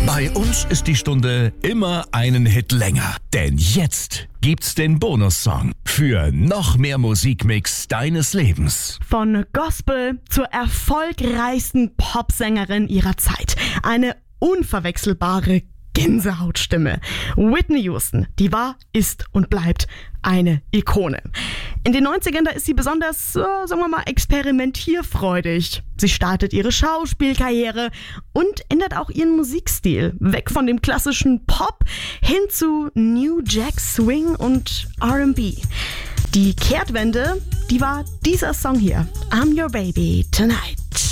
Bei uns ist die Stunde immer einen Hit länger. Denn jetzt gibt's den Bonussong für noch mehr Musikmix deines Lebens. Von Gospel zur erfolgreichsten Popsängerin ihrer Zeit. Eine unverwechselbare Gänsehautstimme. Whitney Houston, die war, ist und bleibt eine Ikone. In den 90ern, da ist sie besonders, sagen wir mal, experimentierfreudig. Sie startet ihre Schauspielkarriere und ändert auch ihren Musikstil. Weg von dem klassischen Pop hin zu New Jack Swing und R&B. Die Kehrtwende, die war dieser Song hier. I'm Your Baby Tonight.